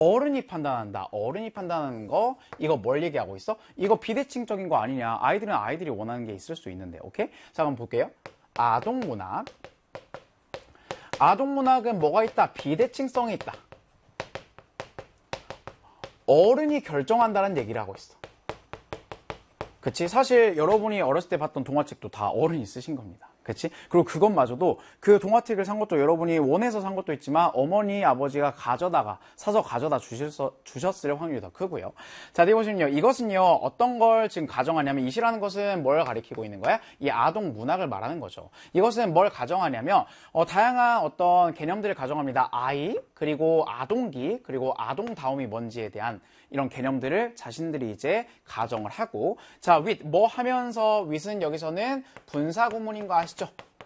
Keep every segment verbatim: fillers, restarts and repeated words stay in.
어른이 판단한다. 어른이 판단하는 거, 이거 뭘 얘기하고 있어? 이거 비대칭적인 거 아니냐. 아이들은 아이들이 원하는 게 있을 수 있는데, 오케이? 자, 그럼 볼게요. 아동문학. 아동문학은 뭐가 있다? 비대칭성이 있다. 어른이 결정한다는 얘기를 하고 있어. 그치? 사실 여러분이 어렸을 때 봤던 동화책도 다 어른이 쓰신 겁니다. 그치? 그리고 그것마저도 그 동화책을 산 것도 여러분이 원해서 산 것도 있지만 어머니, 아버지가 가져다가, 사서 가져다 주셨, 주셨을 확률이 더 크고요. 자, 뒤에 보시면요. 이것은요, 어떤 걸 지금 가정하냐면, 이시라는 것은 뭘 가리키고 있는 거야? 이 아동 문학을 말하는 거죠. 이것은 뭘 가정하냐면, 어, 다양한 어떤 개념들을 가정합니다. 아이, 그리고 아동기, 그리고 아동다움이 뭔지에 대한 이런 개념들을 자신들이 이제 가정을 하고, 자, with, 뭐 하면서, with은 여기서는 분사구문인 거 아시죠?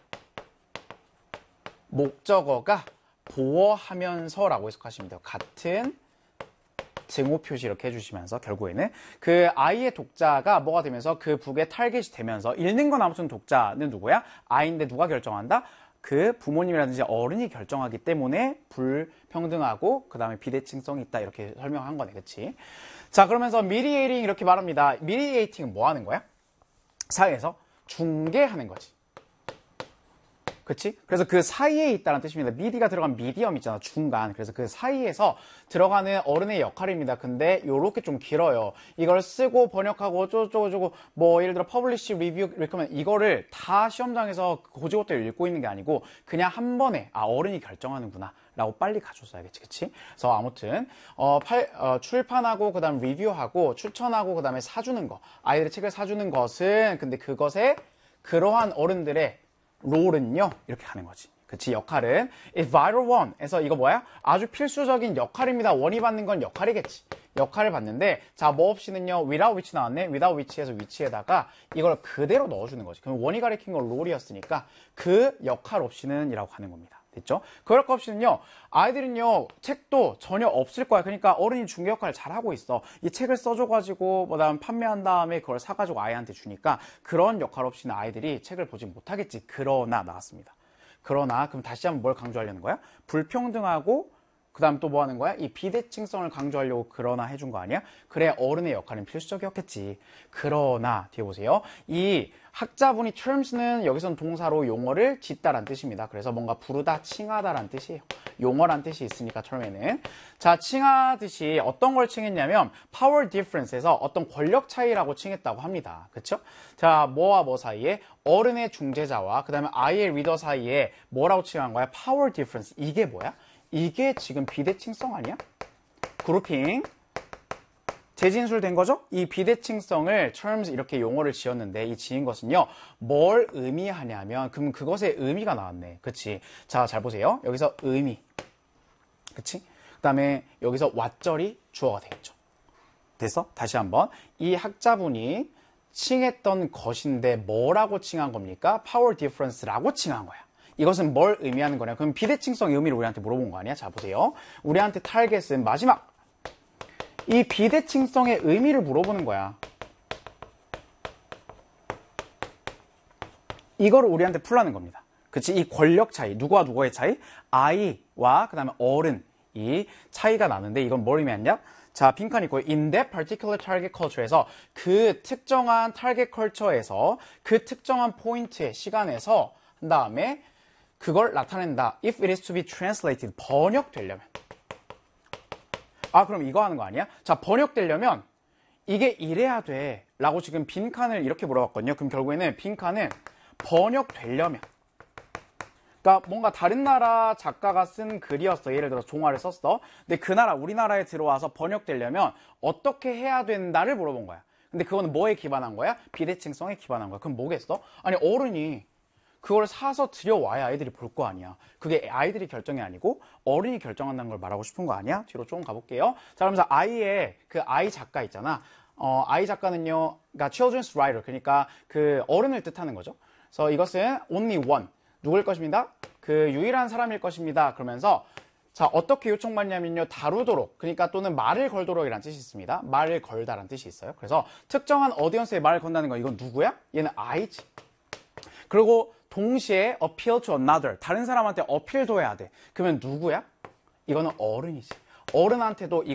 목적어가 보어하면서라고 해석하시면 돼요. 같은 증오 표시 이렇게 해주시면서 결국에는 그 아이의 독자가 뭐가 되면서 그 북의 타겟이 되면서 읽는 건 아무튼 독자는 누구야? 아이인데 누가 결정한다? 그 부모님이라든지 어른이 결정하기 때문에 불평등하고 그 다음에 비대칭성이 있다 이렇게 설명한 거네. 그치? 자, 그러면서 mediating 이렇게 말합니다. mediating은 뭐 하는 거야? 사이에서 중개하는 거지. 그치? 그래서 그 사이에 있다는 뜻입니다. 미디가 들어간 미디엄 있잖아. 중간. 그래서 그 사이에서 들어가는 어른의 역할입니다. 근데 요렇게 좀 길어요. 이걸 쓰고 번역하고 어쩌고저쩌고 뭐 예를 들어 퍼블리시 리뷰 리커멘 이거를 다 시험장에서 고지고대로 읽고 있는 게 아니고 그냥 한 번에 아 어른이 결정하는구나 라고 빨리 가져써야겠지. 그치? 그래서 아무튼 어, 팔, 어, 출판하고 그 다음 리뷰하고 추천하고 그 다음에 사주는 거 아이들의 책을 사주는 것은 근데 그것에 그러한 어른들의 롤은요 이렇게 가는 거지. 그치? 역할은 It's vital one 에서 이거 뭐야? 아주 필수적인 역할입니다. 원이 받는 건 역할이겠지. 역할을 받는데 자 뭐 없이는요 without which 나왔네. without which에서 which에다가 이걸 그대로 넣어주는 거지. 그럼 원이 가리킨 건 롤이었으니까 그 역할 없이는 이라고 가는 겁니다. 됐죠? 그럴 거 없이는요 아이들은요 책도 전혀 없을 거야. 그러니까 어른이 중개 역할을 잘하고 있어. 이 책을 써줘가지고 뭐 다음 판매한 다음에 그걸 사가지고 아이한테 주니까 그런 역할 없이는 아이들이 책을 보지 못하겠지. 그러나 나왔습니다. 그러나 그럼 다시 한번 뭘 강조하려는 거야? 불평등하고 그 다음 또 뭐 하는 거야? 이 비대칭성을 강조하려고 그러나 해준 거 아니야? 그래 어른의 역할은 필수적이었겠지. 그러나 뒤에 보세요. 이 학자분이 terms는 여기서는 동사로 용어를 짓다란 뜻입니다. 그래서 뭔가 부르다, 칭하다란 뜻이에요. 용어란 뜻이 있으니까 term에는. 자, 칭하듯이 어떤 걸 칭했냐면 power difference에서 어떤 권력 차이라고 칭했다고 합니다. 그쵸? 자, 뭐와 뭐 사이에? 어른의 중재자와 그 다음에 아이의 리더 사이에 뭐라고 칭한 거야? power difference. 이게 뭐야? 이게 지금 비대칭성 아니야? 그룹핑 재진술된 거죠? 이 비대칭성을 terms 이렇게 용어를 지었는데 이 지은 것은요 뭘 의미하냐면 그럼 그것의 의미가 나왔네. 그치? 자, 잘 보세요. 여기서 의미 그치? 그 다음에 여기서 왓절이 주어가 되겠죠. 됐어? 다시 한번 이 학자분이 칭했던 것인데 뭐라고 칭한 겁니까? power difference라고 칭한 거야. 이것은 뭘 의미하는 거냐? 그럼 비대칭성의 의미를 우리한테 물어본 거 아니야? 자, 보세요. 우리한테 타겟은 마지막. 이 비대칭성의 의미를 물어보는 거야. 이거를 우리한테 풀라는 겁니다. 그치? 이 권력 차이. 누구와 누구의 차이? 아이와 그 다음에 어른. 이 차이가 나는데 이건 뭘 의미하냐? 자, 빈칸 있고 in that particular target culture에서 그 특정한 타겟 컬처에서 그 특정한 포인트의 시간에서 한 다음에 그걸 나타낸다. If it is to be translated. 번역되려면. 아, 그럼 이거 하는 거 아니야? 자, 번역되려면 이게 이래야 돼. 라고 지금 빈칸을 이렇게 물어봤거든요. 그럼 결국에는 빈칸은 번역되려면. 그러니까 뭔가 다른 나라 작가가 쓴 글이었어. 예를 들어서 종화를 썼어. 근데 그 나라, 우리나라에 들어와서 번역되려면 어떻게 해야 된다를 물어본 거야. 근데 그거는 뭐에 기반한 거야? 비대칭성에 기반한 거야. 그럼 뭐겠어? 아니, 어른이 그걸 사서 들여와야 아이들이 볼 거 아니야. 그게 아이들이 결정이 아니고 어른이 결정한다는 걸 말하고 싶은 거 아니야? 뒤로 조금 가볼게요. 자, 그러면서 아이의 그 아이 작가 있잖아. 어, 아이 작가는요, 그러니까 children's writer, 그러니까 그 어른을 뜻하는 거죠. 그래서 이것은 only one, 누구일 것입니다? 그 유일한 사람일 것입니다. 그러면서 자, 어떻게 요청받냐면요, 다루도록, 그러니까 또는 말을 걸도록이라는 뜻이 있습니다. 말을 걸다라는 뜻이 있어요. 그래서 특정한 어디언스에 말을 건다는 건 이건 누구야? 얘는 아이지. 그리고 동시에 appeal to another, 다른 사람한테 어필도 해야 돼. 그러면 누구야? 이거는 어른이지. 어른한테도